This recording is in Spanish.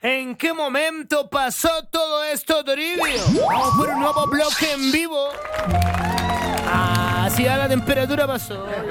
¿En qué momento pasó todo esto, Toribio? Vamos por un nuevo bloque en vivo. Así a la temperatura pasó.